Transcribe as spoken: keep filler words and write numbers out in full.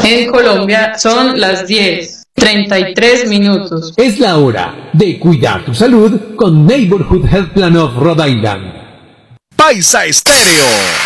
En Colombia son las diez, treinta y tres minutos. Es la hora de cuidar tu salud con Neighborhood Health Plan of Rhode Island. Paisa Estéreo.